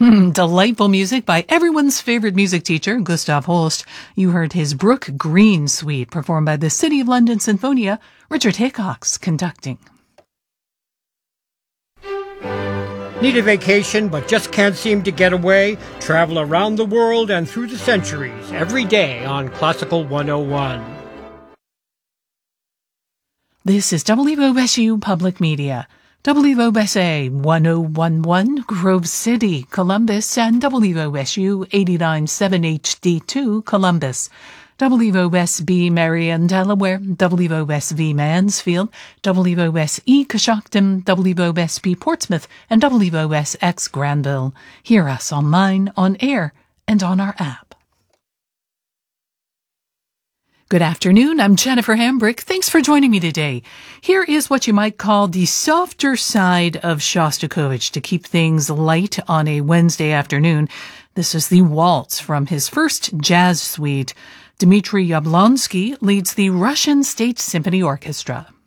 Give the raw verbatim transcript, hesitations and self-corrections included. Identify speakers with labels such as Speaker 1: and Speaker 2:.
Speaker 1: Hmm, delightful music by everyone's favorite music teacher, Gustav Holst. You heard his Brook Green Suite performed by the City of London Sinfonia, Richard Hickox conducting.
Speaker 2: Need a vacation but just can't seem to get away? Travel around the world and through the centuries every day on Classical one oh one.
Speaker 1: This is W O S U Public Media. W O S A one oh one point one Grove City, Columbus, and W O S U eighty-nine point seven H D two Columbus. W O S B Marion, Delaware, W O S V Mansfield, W O S E Coshocton, W O S P Portsmouth, and W O S X Granville. Hear us online, on air, and on our app. Good afternoon, I'm Jennifer Hambrick. Thanks for joining me today. Here is what you might call the softer side of Shostakovich to keep things light on a Wednesday afternoon. This is the waltz from his first jazz suite. Dmitry Yablonsky leads the Russian State Symphony Orchestra.